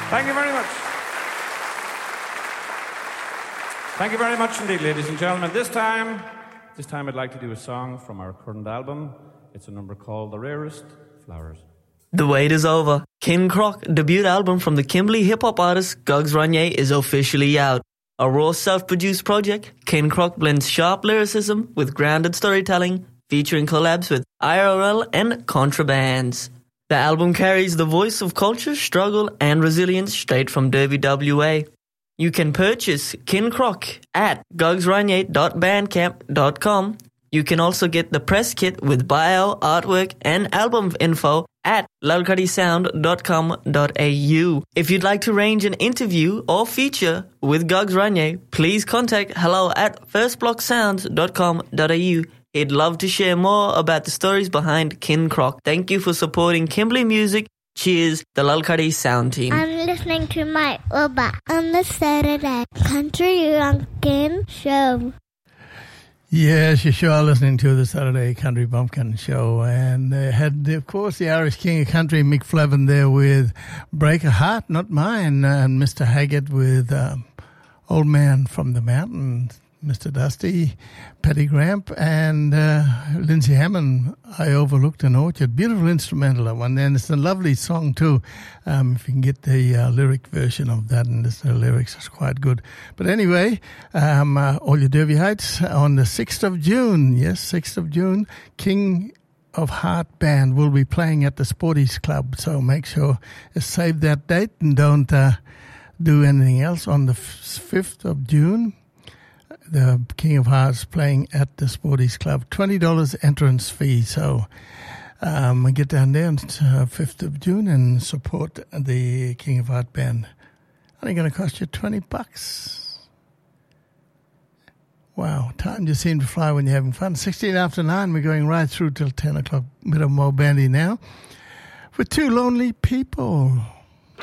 Thank you very much. Thank you very much indeed, ladies and gentlemen. This time I'd like to do a song from our current album. It's a number called The Rarest Flowers. The wait is over. Kin Croc, debut album from the Kimberley hip-hop artist Gugs Ranier, is officially out. A raw self-produced project, Kin Croc blends sharp lyricism with grounded storytelling, featuring collabs with IRL and Contrabands. The album carries the voice of culture, struggle and resilience straight from Derby, WA. You can purchase Kin Croc at gugsranier.bandcamp.com. You can also get the press kit with bio, artwork and album info at lalkadisound.com.au. If you'd like to arrange an interview or feature with Gugs Ranier, please contact hello@firstblocksounds.com.au. He'd love to share more about the stories behind Kin Croc. Thank you for supporting Kimberley Music. Cheers, the Lalkadi Sound Team. I'm listening to my Uber on the Saturday Country Bumpkin Show. Yes, you sure are listening to the Saturday Country Bumpkin Show. And they had, of course, the Irish King of Country, Mick Flavin, there with Break a Heart, Not Mine, and Mr. Haggart with Old Man from the Mountains, Mr. Dusty, Patty Gramp, and Lindsay Hammond, I Overlooked an Orchard. Beautiful instrumental, that one. And it's a lovely song, too, if you can get the lyric version of that. And the lyrics is quite good. But anyway, all your Derbyhites, on the 6th of June, yes, 6th of June, King of Heart Band will be playing at the Sporties Club. So make sure you save that date and don't do anything else. On the 5th of June, the King of Hearts playing at the Sporties Club. $20 entrance fee. So get down there on 5th of June and support the King of Heart Band. Only going to cost you $20. Wow, time just seems to fly when you're having fun. 16 after 9, we're going right through till 10 o'clock. Bit of more bandy now. For Two Lonely People.